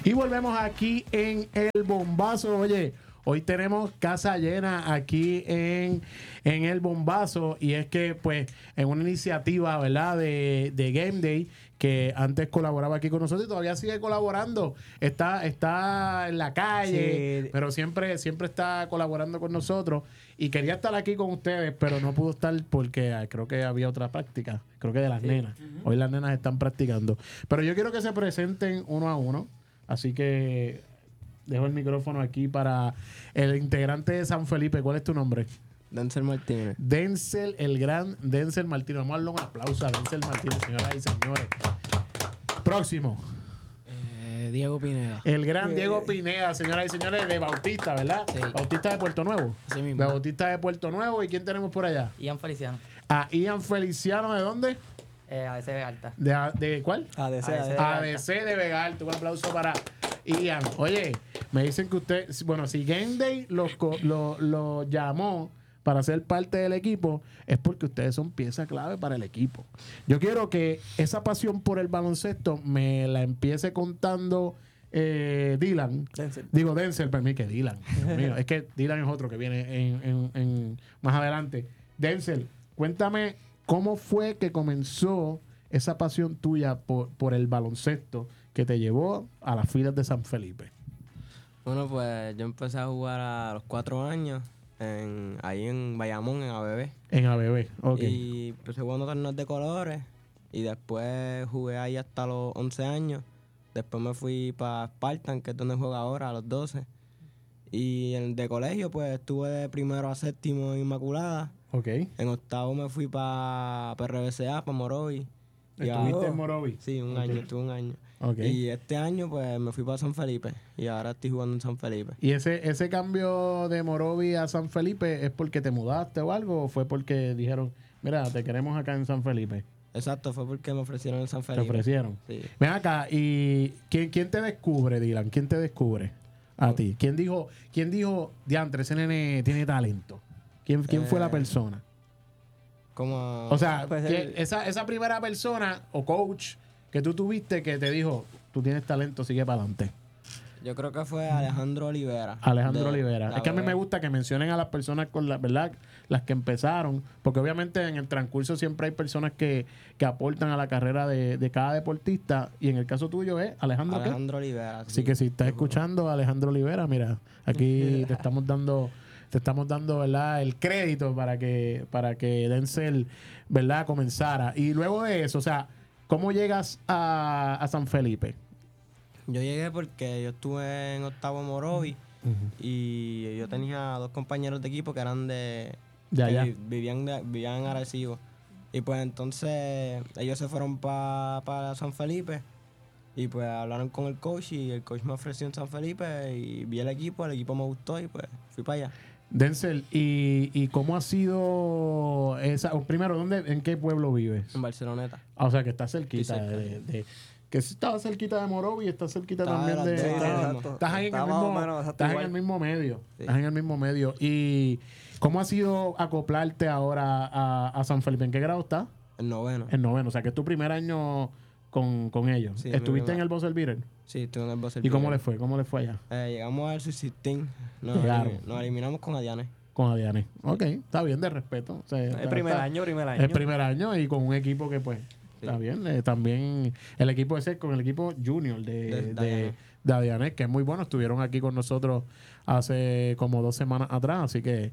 Y volvemos aquí en El Bombazo. Oye, hoy tenemos casa llena aquí en El Bombazo. Y es que, pues, en una iniciativa, ¿verdad? De Game Day, que antes colaboraba aquí con nosotros y todavía sigue colaborando. Está en la calle, sí, pero siempre está colaborando con nosotros. Y quería estar aquí con ustedes, pero no pudo estar porque creo que había otra práctica. Creo que de las nenas. Hoy las nenas están practicando. Pero yo quiero que se presenten uno a uno. Así que dejo el micrófono aquí para el integrante de San Felipe. ¿Cuál es tu nombre? Denzel Martínez. Denzel, el gran Denzel Martínez. Vamos a darle un aplauso a Denzel Martínez, señoras y señores. Próximo. Diego Pineda. El gran Diego Pineda, señoras y señores, de Bautista, ¿verdad? Sí. Bautista de Puerto Nuevo. Sí mismo. De Bautista de Puerto Nuevo. ¿Y quién tenemos por allá? Ian Feliciano. A Ian Feliciano, ¿de dónde? ADC Vega Alta. ¿De cuál? ADC de Vega Alta. Un aplauso para Ian. Oye, me dicen que usted, bueno, si Game Day lo llamó para ser parte del equipo, es porque ustedes son pieza clave para el equipo. Yo quiero que esa pasión por el baloncesto me la empiece contando Dylan. Denzel, para mí que Dylan. Dios mío, es que Dylan es otro que viene en más adelante. Denzel, cuéntame cómo fue que comenzó esa pasión tuya por el baloncesto que te llevó a las filas de San Felipe. Bueno, pues yo empecé a jugar a los 4 años ahí en Bayamón, en ABB. En ABB, ok. Y empecé jugando torneos de colores y después jugué ahí hasta los 11 años. Después me fui para Spartan, que es donde juego ahora, a los 12. Y de colegio, pues estuve de primero a séptimo en Inmaculada. Ok. En octavo me fui para RBCA, para Morovi. ¿Estuviste en Morovi? Sí, estuve un año. Okay. Y este año, pues, me fui para San Felipe. Y ahora estoy jugando en San Felipe. ¿Y ese cambio de Morovi a San Felipe es porque te mudaste o algo? ¿O fue porque dijeron, mira, te queremos acá en San Felipe? Exacto, fue porque me ofrecieron en San Felipe. ¿Te ofrecieron? Sí. Ven acá, ¿y quién te descubre, Dylan? ¿Quién te descubre a ti? ¿Quién dijo, diantre, ese nene tiene talento? ¿Quién fue la persona? Como... O sea, esa primera persona o coach que tú tuviste que te dijo, tú tienes talento, sigue para adelante. Yo creo que fue Alejandro Olivera. Olivera. Es que a mí me gusta que mencionen a las personas con la verdad, las que empezaron, porque obviamente en el transcurso siempre hay personas que aportan a la carrera de cada deportista, y en el caso tuyo es Alejandro Olivera. Así que si estás escuchando a Alejandro Olivera, mira, aquí te estamos dando, ¿verdad?, el crédito para que Denzel, ¿verdad?, comenzara. Y luego de eso, o sea, ¿cómo llegas a San Felipe? Yo llegué porque yo estuve en octavo Morovi y yo tenía 2 compañeros de equipo que eran de allá. Vivían en Arecibo. Y pues entonces ellos se fueron para San Felipe y pues hablaron con el coach y el coach me ofreció en San Felipe y vi el equipo me gustó y pues fui para allá. Denzel, ¿y cómo ha sido esa? Primero, ¿en qué pueblo vives? En Barceloneta. O sea, que está cerquita que estaba cerquita de Morovi y está cerquita también de... Estás ahí en el mismo medio. Sí. Estás en el mismo medio. ¿Y cómo ha sido acoplarte ahora a San Felipe? ¿En qué grado estás? En noveno. En noveno. O sea, que es tu primer año con ellos. Sí, ¿estuviste en el Buzzer Beater? Sí, estuve en el Buzzer Beater. ¿Y cómo le fue? ¿Cómo le fue allá? Llegamos al Sweet 16. Nos eliminamos con Adianes. Con Adianes. Ok, está bien, de respeto. O sea, el primer año. El primer año y con un equipo que pues... Sí. Está bien, también el equipo ese con el equipo junior de Adianes, que es muy bueno. Estuvieron aquí con nosotros hace como 2 semanas atrás, así que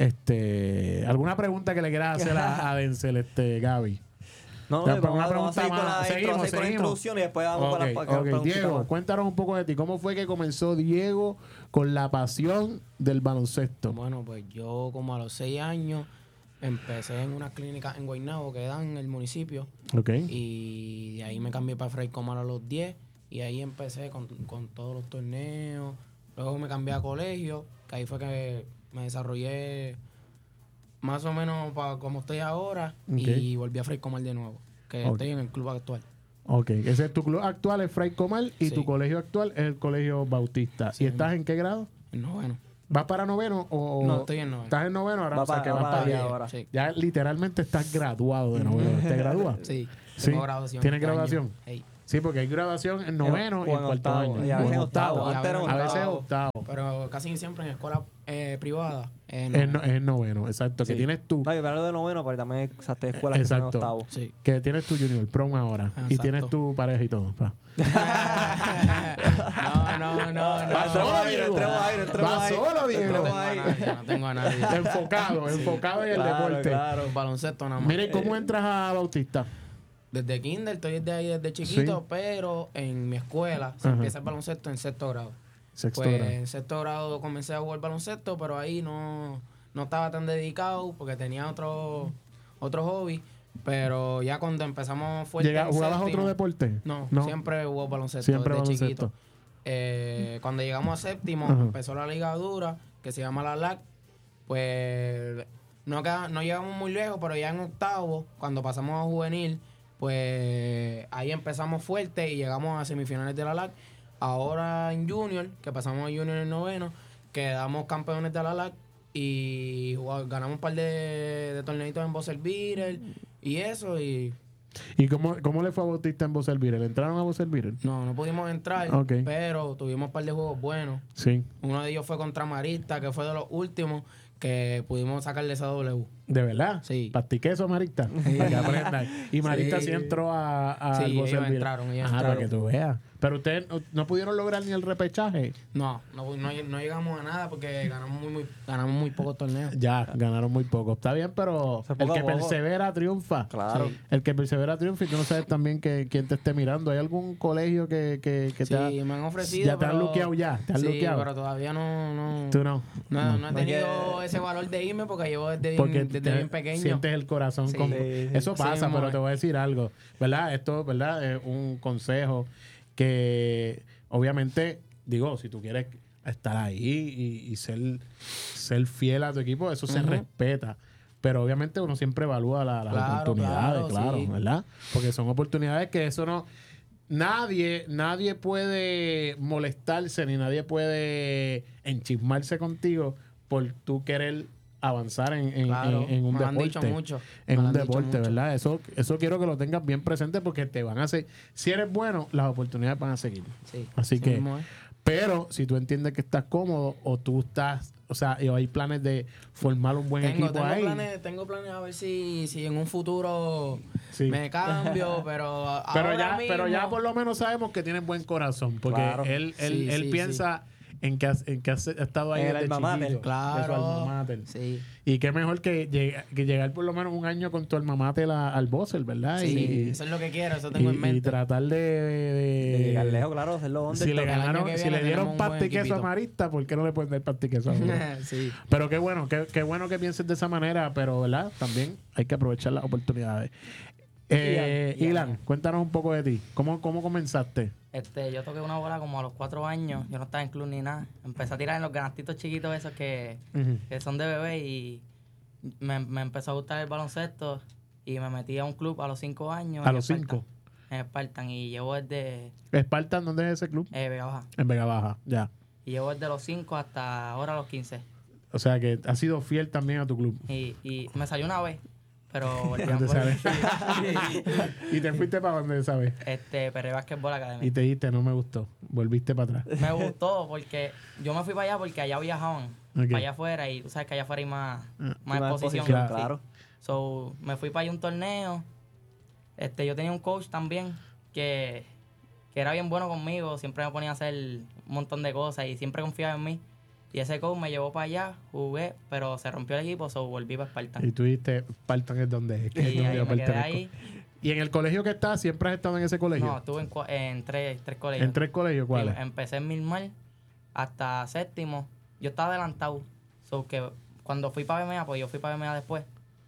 ¿alguna pregunta que le quieras hacer a Denzel, Gaby? No, vamos a seguir con la introducción y después vamos para la pregunta. Diego, cuéntanos un poco de ti. ¿Cómo fue que comenzó Diego con la pasión del baloncesto? Bueno, pues yo como a los 6 años empecé en una clínica en Guaynabo que dan en el municipio. Okay. Y de ahí me cambié para Fray Comal a los 10. Y ahí empecé con todos los torneos. Luego me cambié a colegio, que ahí fue que me desarrollé más o menos como estoy ahora. Okay. Y volví a Fray Comal de nuevo, que estoy en el club actual. Ok, ese es tu club actual, es Fray Comal, y tu colegio actual es el Colegio Bautista. Sí, ¿y estás en qué grado? En noveno. ¿Vas para noveno o...? No, estoy en noveno. ¿Estás en noveno ahora? Vas para allá ahora. Sí. Ya literalmente estás graduado de noveno. ¿Te gradúas? Sí. Tengo graduación. ¿Tienes graduación? Hey. Sí, porque hay graduación en noveno y en cuarto año. Y a veces en octavo. A veces octavo. Pero casi siempre en escuela privada. Es noveno, exacto. Sí. Que tienes tú. No, yo me hablo de noveno, pero también exacto, escuelas que son en Exacto. octavo. Sí. Que tienes tu junior prom ahora. Y Exacto. tienes tu pareja y todo. Pa. No. Va solo, Diego. Va solo, Diego. No tengo a nadie. Enfocado en el deporte. Claro. Baloncesto nada más. Mire, ¿cómo entras a Bautista? Desde kinder, estoy desde ahí desde chiquito, Sí. pero en mi escuela se Ajá. empieza el baloncesto en sexto grado. Sexto Pues grado. en sexto grado comencé a jugar baloncesto, pero ahí no estaba tan dedicado porque tenía otro hobby. Pero ya cuando empezamos fuerte en ¿Jugabas séptimo- otro deporte? No, siempre hubo baloncesto Siempre desde baloncesto. chiquito. Cuando llegamos a séptimo, Ajá. empezó la liga dura, que se llama la LAC. Pues no llegamos muy lejos, pero ya en octavo, cuando pasamos a juvenil, pues ahí empezamos fuerte y llegamos a semifinales de la LAC. Ahora en junior, que pasamos a junior en noveno, quedamos campeones de la LAC y ganamos un par de torneitos en Bosser Beater y eso. Y ¿Y cómo le fue a Bautista en Bosser Beater? ¿Entraron a Bosser Beater? no pudimos entrar, Ok. pero tuvimos un par de juegos buenos. Sí. Uno de ellos fue contra Marista, que fue de los últimos que pudimos sacarle esa W. ¿De verdad? Sí. ¿Pastique eso, Marista? Para que aprendan. Y Marista sí, Sí. entró a Sí, al Bosser ellos Beater. entraron, ellos Para entraron. que tú veas. Pero ustedes no pudieron lograr ni el repechaje. No llegamos a nada porque ganamos muy pocos torneos. Ya, ganaron muy poco. Está bien, pero Se el poco que a poco. persevera triunfa. Claro. Sí. El que persevera triunfa y tú no sabes también quién te esté mirando. ¿Hay algún colegio que Sí, te ha... me han ofrecido. Ya te han pero- luqueado ya, te han sí, luqueado. pero todavía no Tú no. he tenido ese valor de irme porque llevo Porque desde bien pequeño. sientes el corazón. Sí. Como... Sí, sí. Eso Sí, pasa, pero mismo, te voy a decir algo. ¿Verdad? Esto, ¿verdad? Es un consejo que obviamente, digo, si tú quieres estar ahí y ser fiel a tu equipo, eso se Ujú. respeta. Pero obviamente uno siempre evalúa las Claro, oportunidades, claro, sí. ¿verdad? Porque son oportunidades que eso no... Nadie puede molestarse ni nadie puede enchismarse contigo por tú querer avanzar en un me lo han deporte. dicho mucho. En me lo un han dicho deporte, mucho. ¿verdad? Eso quiero que lo tengas bien presente porque te van a hacer... Si eres bueno, las oportunidades van a seguir. Sí, Así que... mismo es. Pero si tú entiendes que estás cómodo o tú estás... O sea, y hay planes de formar un buen equipo ahí. Tengo planes a ver si en un futuro Sí. me cambio, pero Pero ya por lo menos sabemos que tienes buen corazón. Porque Claro. él Sí, piensa en que has estado ahí En el desde alma mater. chiquito. Claro. De su alma mater. Sí. Y qué mejor que llegar por lo menos un año con tu alma mater al Bosser, ¿verdad? Sí, eso es lo que quiero, eso tengo en y mente. tratar De de llegar lejos, claro, hacerlo si le el año ganaron, que si viene le dieron tenemos un buen pasta y queso a equipito. Marista, ¿por qué no le pueden dar pasta y queso a uno? Sí. Pero qué bueno que pienses de esa manera, pero ¿verdad? También hay que aprovechar las oportunidades. Ilan, cuéntanos un poco de ti. ¿Cómo comenzaste? Yo toqué una bola como a los 4 años. Yo no estaba en club ni nada. Empecé a tirar en los canastitos chiquitos esos que son de bebé y me empezó a gustar el baloncesto y me metí a un club a los 5 años. ¿A en los Spartan, 5? En Spartan y llevo desde ¿Spartan dónde es ese club? Vega Baja. En Vega Baja, ya. Y llevo desde los 5 hasta ahora los 15. O sea que has sido fiel también a tu club. Y me salió una vez, pero volví a ¿Dónde sabes? Sí. Y te fuiste para donde sabes. Perre Basketball Academy. Y te dijiste, no me gustó. Volviste para atrás. Me gustó porque yo me fui para allá porque allá viajaban. Ok. Para allá afuera y tú sabes que allá afuera hay más Más exposición. exposición, Sí. claro. So, me fui para allá a un torneo. Yo tenía un coach también que era bien bueno conmigo. Siempre me ponía a hacer un montón de cosas y siempre confiaba en mí. Y ese coach me llevó para allá, jugué, pero se rompió el equipo, so volví para Spartan. Y tú dijiste, Spartan es donde es. Que es Y donde ahí yo me quedé pertenezco. ahí. ¿Y en el colegio que estás, siempre has estado en ese colegio? No, estuve en tres colegios. ¿En 3 colegios cuáles? Empecé en Milmar hasta séptimo. Yo estaba adelantado. So que cuando fui para BMA, pues yo fui para BMA después.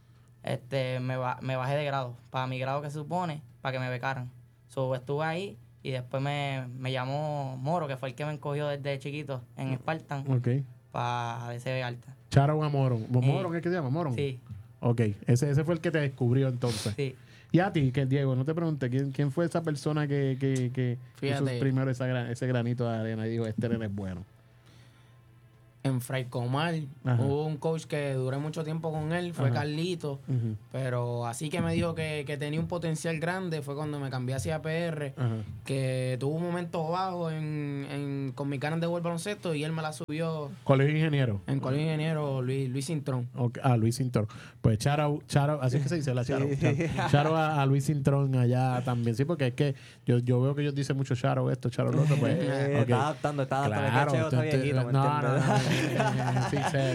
Me bajé de grado. Para mi grado que se supone, para que me becaran. So estuve ahí y después me llamó Moro, que fue el que me encogió desde chiquito en Spartan, Ok. para DCB Alta. Charon a Moron. ¿Moron es que se llama? ¿Moron? Sí, Ok. Ese fue el que te descubrió entonces. sí. Y a ti, que Diego, no te pregunté, ¿quién fue esa persona que puso Fíjate. primero ese granito de arena y dijo, este nene es bueno? en Fray Comal. Hubo un coach que duré mucho tiempo con él, fue Carlito, pero así que me dijo que tenía un potencial grande fue cuando me cambié hacia PR, que tuvo un momento bajo con mi canal de World Baloncesto y él me la subió. Colegio Ingeniero. En Colegio Ingeniero Luis Cintrón. Luis Cintrón. Pues Charo, así es que se dice la Charo. Charo a Luis Cintrón allá también. Sí, porque es que yo veo que ellos dicen mucho Charo esto, Charo lo otro. Pues, Está adaptando. Claro, está viejito. No. Sí,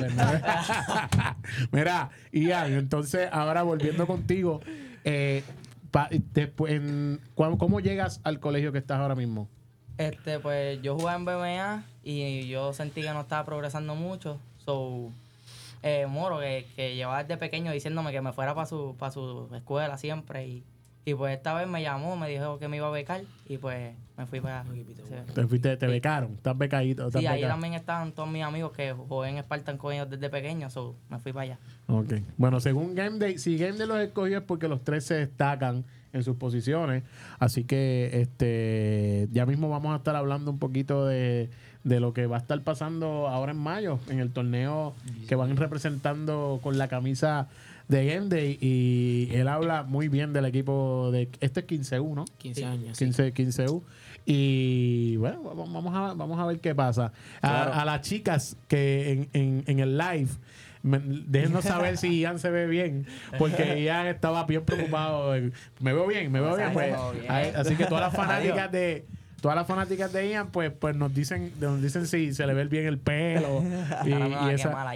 mira, Ian, entonces ahora volviendo contigo, después, ¿cómo llegas al colegio que estás ahora mismo? Pues yo jugaba en BMA y yo sentí que no estaba progresando mucho. Moro, que llevaba desde pequeño diciéndome que me fuera para su escuela siempre. Y pues esta vez me llamó, me dijo que me iba a becar y pues me fui para... Te becaron, estás becadito. Sí, ahí también estaban todos mis amigos que jugué en Spartan con ellos desde pequeño, me fui para allá. Ok. Bueno, según Game Day, si Game Day los escogió es porque los tres se destacan en sus posiciones. Así que ya mismo vamos a estar hablando un poquito de lo que va a estar pasando ahora en mayo, en el torneo que van representando con la camisa de Game Day, y él habla muy bien del equipo de este es 15U, ¿no? 15 años. 15U. Y bueno, vamos a ver qué pasa. Claro. A las chicas que en el live, déjenos saber si Ian se ve bien, porque Ian estaba bien preocupado. Me veo bien. Pues, así que todas las fanáticas de Ian pues nos dicen si se le ve bien el pelo y esa.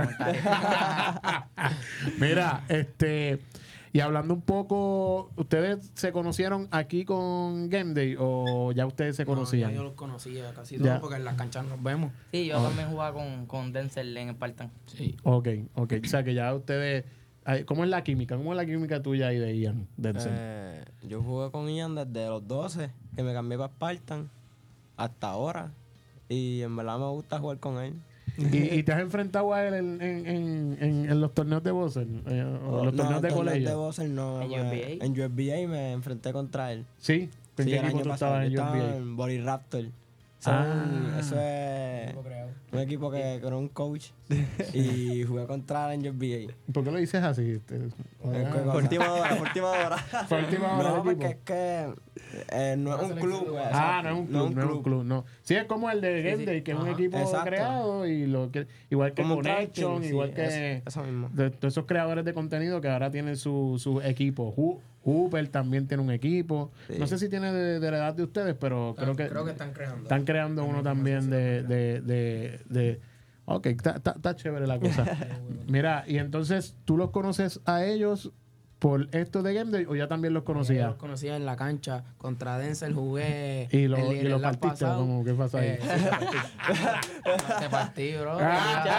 Mira, y hablando un poco, ¿ustedes se conocieron aquí con Game Day o ya ustedes se conocían? No, yo los conocía casi todos porque en las canchas nos vemos. Sí, yo también jugaba con Denzel en Spartan. Sí. Ok. O sea que ya ustedes... ¿Cómo es la química? ¿Cómo es la química tuya y de Ian Denzel? Yo jugué con Ian desde los 12, que me cambié para Spartan, hasta ahora. Y en verdad me gusta jugar con él. ¿Y te has enfrentado a él en los torneos de Bosser? ¿O los torneos de colegio? De Bosser no. En USBA me enfrenté contra él. ¿Sí? ¿En qué equipo tú estabas en USBA? En Body Raptor. Eso es un equipo que era un coach y jugué contra él en USBA. ¿Por qué lo dices así? Por última hora. No, porque es que no es un club. No es un club. No. Sí, es como el de Game Day, que es un equipo creado y igual que Connection, igual que eso mismo. De todos esos creadores de contenido que ahora tienen su equipo. Hooper también tiene un equipo. Sí. No sé si tiene de la edad de ustedes, pero creo que están creando. Están creando uno también de ok, está chévere la cosa. Mira, y entonces, ¿tú los conoces a ellos por esto de Game Day o ya también los conocías? Los conocía en la cancha. Contra Denzel jugué. Y los partiste, como ¿qué pasa ahí? Te partí, bro. Te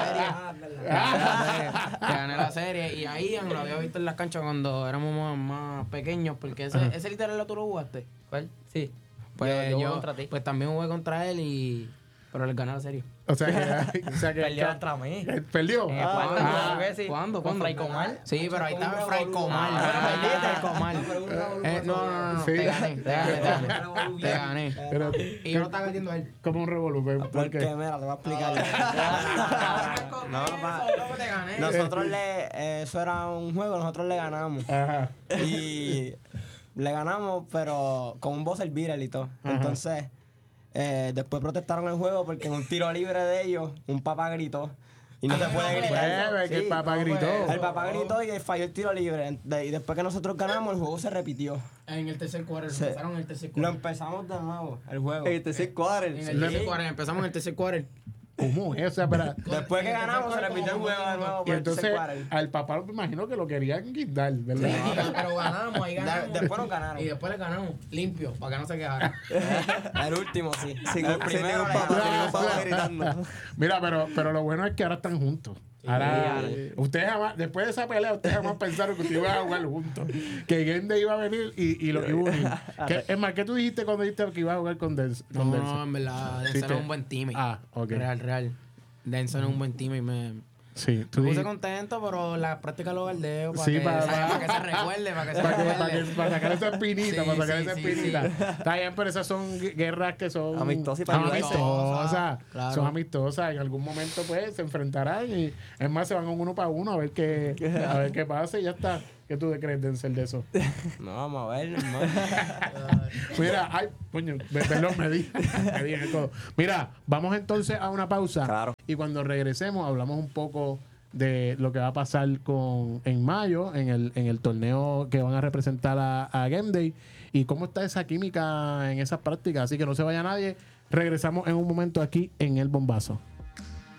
gané la serie. Y ahí lo había visto en las canchas cuando éramos más pequeños, porque ese literal tú lo jugaste. ¿Cuál? Sí. Pues yo contra ti. Pues también jugué contra él pero les gané la serie. O sea que perdió contra mí. ¿Perdió? ¿Cuándo? ¿Con Fray Comal? Sí, pero ahí estaba Fray Comal. No. Sí. Te gané. Pero, y yo lo estaba metiendo a él. Como un revolú. Porque, mira, te voy a explicar. Nosotros eso era un juego, nosotros le ganamos. Ajá. Y le ganamos, pero con un buzzer beater y todo. Ajá. Entonces... después protestaron el juego porque en un tiro libre de ellos, un papá gritó. Y no se puede gritar. Que el papá gritó. El papá gritó y falló el tiro libre. Y después que nosotros ganamos, el juego se repitió. En el tercer cuarto. Empezaron en el tercer cuarto. Lo empezamos de nuevo, el juego. En el tercer cuarto. Empezamos en el tercer cuarto. ¿Cómo es? O sea, después que ganamos, se repitió el juego de nuevo. Y entonces, al papá me imagino que lo querían quitar, ¿verdad? Sí, pero ganamos, ahí ganamos. Después nos ganaron. Y después le ganamos, limpio, para que no se quedara. El último, sí. El primero, papá gritando. Mira, pero lo bueno es que ahora están juntos. Ahora, ustedes jamás, después de esa pelea, ustedes jamás pensaron que ustedes iban a jugar juntos. Que Game Day iba a venir y lo iba a unir. Es más, ¿qué tú dijiste cuando dijiste que ibas a jugar con Denzel? No, en verdad, Denzel es un buen team. Ok. Real. Denzel es un buen team y Sí, Me puse contento, pero la práctica lo guardeo para Sí, que, para que se recuerde, para que se para recuerde. sacar esa espinita, Sí, para sacar sí, esa sí, espinita. Está bien, pero esas son guerras que son Amistosas y para ayudarse. amistosas. Claro. Son amistosas. En algún momento, pues, se enfrentarán y es más, se van uno para uno a ver qué pasa y ya está. ¿Qué tú crees, Denzel, de eso? No, vamos a ver, hermano. Mira, ay, coño, perdón, me di en el codo. Mira, vamos entonces a una pausa. Claro. Y cuando regresemos, hablamos un poco de lo que va a pasar en mayo, en el torneo que van a representar a Game Day, y cómo está esa química en esas prácticas. Así que no se vaya nadie. Regresamos en un momento aquí en El Bombazo.